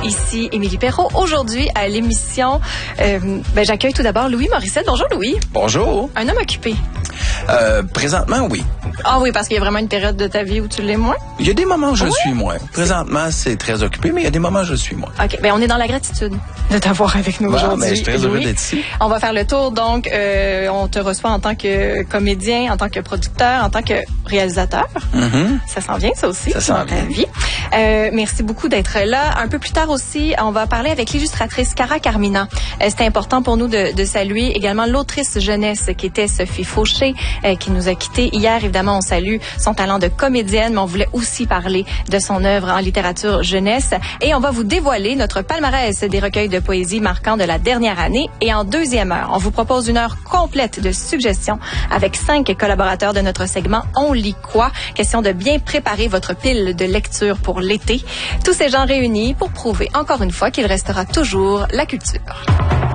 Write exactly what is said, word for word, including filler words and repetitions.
Ici Émilie Perrault. Aujourd'hui, à l'émission, euh, ben, j'accueille tout d'abord Louis Morissette. Bonjour Louis. Bonjour. Un homme occupé. Euh, présentement, oui. Ah oui, parce qu'il y a vraiment une période de ta vie où tu l'es moins? Il y a des moments où je oui? le suis moins. Présentement, c'est très occupé, mais il y a des moments où je le suis moins. OK, ben on est dans la gratitude de t'avoir avec nous Bon, aujourd'hui. ben, je suis très Louis. heureux d'être ici. On va faire le tour, donc euh, on te reçoit en tant que comédien, en tant que producteur, en tant que réalisateur. Mm-hmm. Ça s'en vient, ça aussi, ça dans ta vie. Euh, merci beaucoup d'être là. Un peu plus tard aussi, on va parler avec l'illustratrice Cara Carmina. Euh, C'était important pour nous de, de saluer également l'autrice jeunesse qui était Sophie Fauché, euh, qui nous a quittés hier. Évidemment, on salue son talent de comédienne, mais on voulait aussi parler de son œuvre en littérature jeunesse. Et on va vous dévoiler notre palmarès des recueils de poésie marquants de la dernière année. Et en deuxième heure, on vous propose une heure complète de suggestions avec cinq collaborateurs de notre segment On lit quoi? Question de bien préparer votre pile de lecture pour l'été. Tous ces gens réunis pour prouver encore une fois qu'il restera toujours la culture.